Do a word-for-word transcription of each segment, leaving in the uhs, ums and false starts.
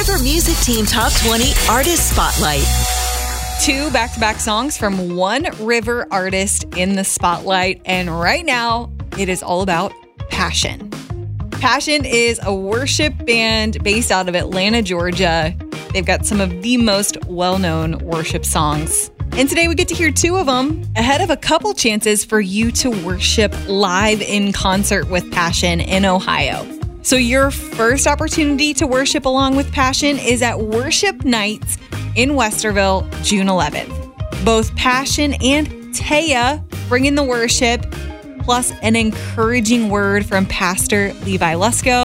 River Music Team Top twenty Artist Spotlight. Two back-to-back songs from one River artist in the spotlight. And right now, it is all about Passion. Passion is a worship band based out of Atlanta, Georgia. They've got some of the most well-known worship songs. And today we get to hear two of them ahead of a couple chances for you to worship live in concert with Passion in Ohio. So your first opportunity to worship along with Passion is at Worship Nights in Westerville, June eleventh. Both Passion and Taya bring in the worship, plus an encouraging word from Pastor Levi Lusko.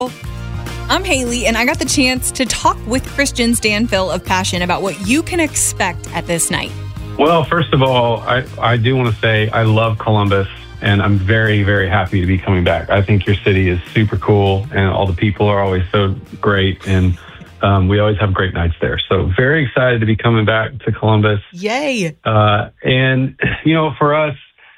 I'm Haley, and I got the chance to talk with Christian Stanfill of Passion about what you can expect at this night. Well, first of all, I, I do want to say I love Columbus, and I'm very, very happy to be coming back. I think your city is super cool, and all the people are always so great, and um, we always have great nights there. So very excited to be coming back to Columbus. Yay! Uh, and, you know, for us,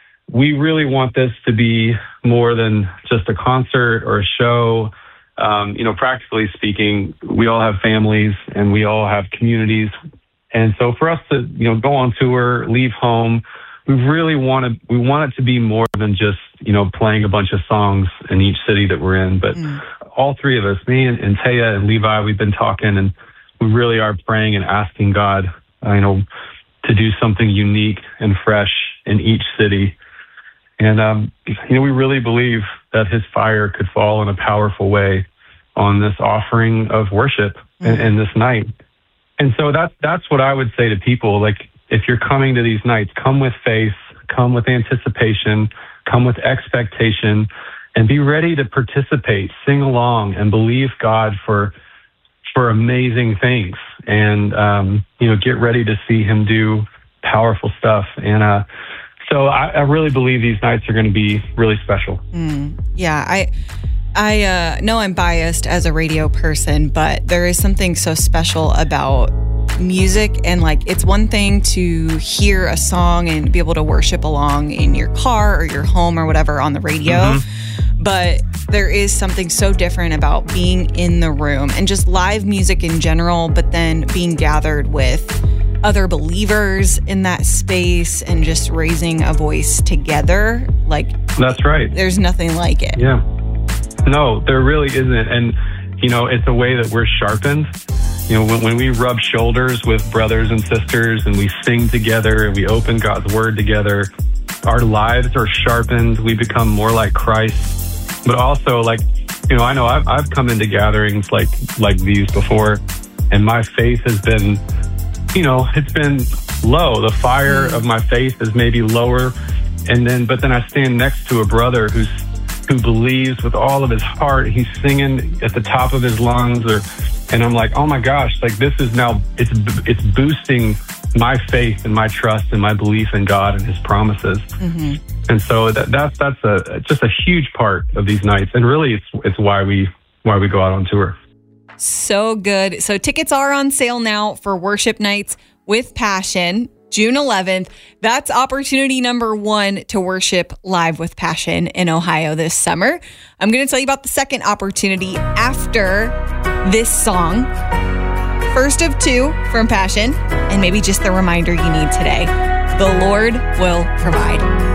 we really want this to be more than just a concert or a show. Um, you know, practically speaking, we all have families and we all have communities. And so for us to, you know, go on tour, leave home, we really want to, we want it to be more than just, you know, playing a bunch of songs in each city that we're in. But mm. all three of us, me and, and Taya and Levi, we've been talking, and we really are praying and asking God, uh, you know, to do something unique and fresh in each city. And, um, you know, we really believe that his fire could fall in a powerful way on this offering of worship mm-hmm. and, and this night. And so that's, that's what I would say to people. Like, if you're coming to these nights, come with faith, come with anticipation, come with expectation, and be ready to participate, sing along, and believe God for, for amazing things. And, um, you know, get ready to see him do powerful stuff. And, uh, So I, I really believe these nights are going to be really special. Mm, yeah, I I uh, know I'm biased as a radio person, but there is something so special about music. And like, it's one thing to hear a song and be able to worship along in your car or your home or whatever on the radio. Mm-hmm. But there is something so different about being in the room and just live music in general, but then being gathered with other believers in that space and just raising a voice together. Like, that's right. There's nothing like it. Yeah. No, there really isn't. And, you know, it's a way that we're sharpened. You know, when, when we rub shoulders with brothers and sisters and we sing together and we open God's word together, our lives are sharpened. We become more like Christ. But also, like, you know, I know I've, I've come into gatherings like, like these before, and my faith has been, you know, it's been low. The fire of my faith is maybe lower. And then, but then I stand next to a brother who's, who believes with all of his heart. He's singing at the top of his lungs, or, and I'm like, oh my gosh, like this is now, it's, it's boosting my faith and my trust and my belief in God and his promises. Mm-hmm. And so that, that's, that's a, just a huge part of these nights. And really it's, it's why we, why we go out on tour. So good. So tickets are on sale now for Worship Nights with Passion, June eleventh. That's opportunity number one to worship live with Passion in Ohio this summer. I'm going to tell you about the second opportunity after this song. First of two from Passion, and maybe just the reminder you need today. The Lord will provide.